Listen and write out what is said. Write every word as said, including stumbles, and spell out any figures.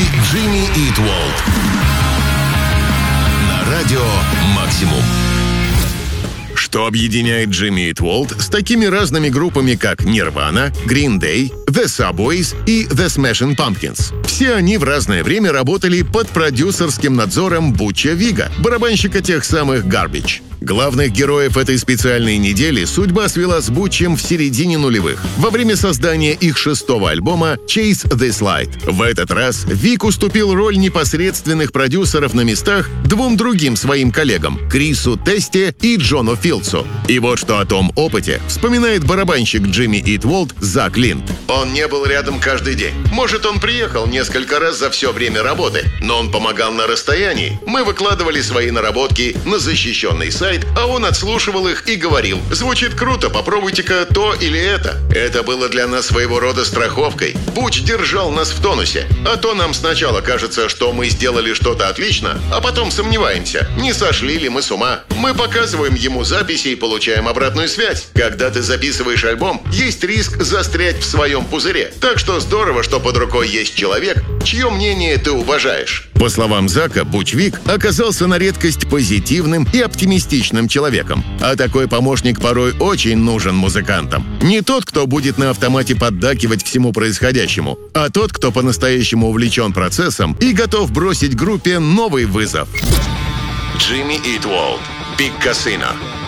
Джимми Eat World на радио Максимум. Что объединяет Джимми Eat World с такими разными группами, как Nirvana, Green Day, The Subways и The Smashing Pumpkins? Все они в разное время работали под продюсерским надзором Бутча Вига, барабанщика тех самых Garbage. Главных героев этой специальной недели судьба свела с Бутчем в середине нулевых, во время создания их шестого альбома «Chase This Light». В этот раз Вик уступил роль непосредственных продюсеров на местах двум другим своим коллегам — Крису Тесте и Джону Филдсу. И вот что о том опыте вспоминает барабанщик Джимми Eat World Зак Линд. Он не был рядом каждый день. Может, он приехал несколько раз за все время работы, но он помогал на расстоянии. Мы выкладывали свои наработки на защищенный сайт, а он отслушивал их и говорил: «Звучит круто, попробуйте-ка то или это». Это было для нас своего рода страховкой. Буч держал нас в тонусе. А то нам сначала кажется, что мы сделали что-то отлично, а потом сомневаемся, не сошли ли мы с ума. Мы показываем ему записи и получаем обратную связь. Когда ты записываешь альбом, есть риск застрять в своем пузыре. Так что здорово, что под рукой есть человек, чье мнение ты уважаешь. По словам Зака, Буч Виг оказался на редкость позитивным и оптимистичным человеком. А такой помощник порой очень нужен музыкантам. Не тот, кто будет на автомате поддакивать всему происходящему, а тот, кто по-настоящему увлечен процессом и готов бросить группе новый вызов. Джимми Eat World. Big Casino.